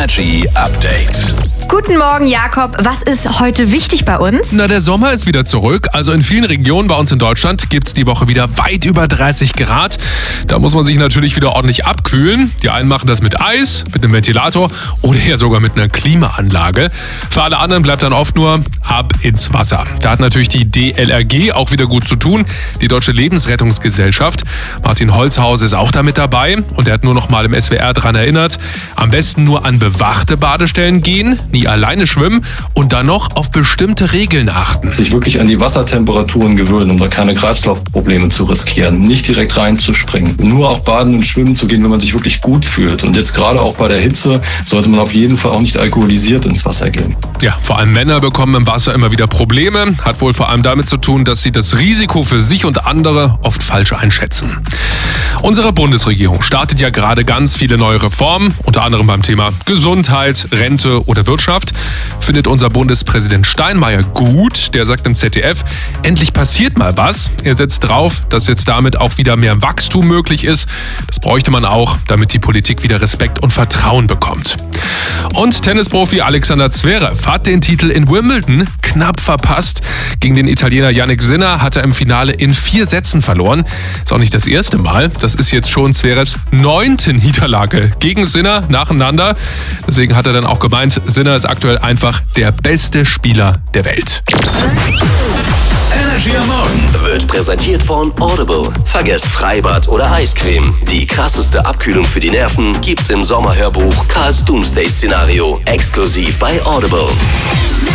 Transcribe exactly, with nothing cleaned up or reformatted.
Energy Update. Guten Morgen, Jakob. Was ist heute wichtig bei uns? Na, der Sommer ist wieder zurück. Also in vielen Regionen bei uns in Deutschland gibt's die Woche wieder weit über dreißig Grad. Da muss man sich natürlich wieder ordentlich abkühlen. Die einen machen das mit Eis, mit einem Ventilator oder ja sogar mit einer Klimaanlage. Für alle anderen bleibt dann oft nur ab ins Wasser. Da hat natürlich die D L R G auch wieder gut zu tun. Die Deutsche Lebensrettungsgesellschaft. Martin Holzhause ist auch damit dabei und er hat nur noch mal im S W R dran erinnert. Am besten nur an bewachte Badestellen gehen, nie alleine schwimmen und dann noch auf bestimmte Regeln achten. Sich wirklich an die Wassertemperaturen gewöhnen, um da keine Kreislaufprobleme zu riskieren. Nicht direkt reinzuspringen. Nur auch baden und schwimmen zu gehen, wenn man sich wirklich gut fühlt. Und jetzt gerade auch bei der Hitze sollte man auf jeden Fall auch nicht alkoholisiert ins Wasser gehen. Ja, vor allem Männer bekommen im Wasser immer wieder Probleme. Hat wohl vor allem damit zu tun, dass sie das Risiko für sich und andere oft falsch einschätzen. Unsere Bundesregierung startet ja gerade ganz viele neue Reformen, unter anderem beim Thema Gesundheit, Rente oder Wirtschaft. Findet unser Bundespräsident Steinmeier gut. Der sagt im Z D F, endlich passiert mal was. Er setzt drauf, dass jetzt damit auch wieder mehr Wachstum möglich ist. Das bräuchte man auch, damit die Politik wieder Respekt und Vertrauen bekommt. Und Tennisprofi Alexander Zverev hat den Titel in Wimbledon knapp verpasst. Gegen den Italiener Jannik Sinner hat er im Finale in vier Sätzen verloren. Ist auch nicht das erste Mal. Das ist jetzt schon Zverevs neunte Niederlage gegen Sinner nacheinander. Deswegen hat er dann auch gemeint, Sinner ist aktuell einfach der beste Spieler der Welt. Energy am Morgen wird präsentiert von Audible. Vergesst Freibad oder Eiscreme. Die krasseste Abkühlung für die Nerven gibt's im Sommerhörbuch Karls Doomsday-Szenario. Exklusiv bei Audible.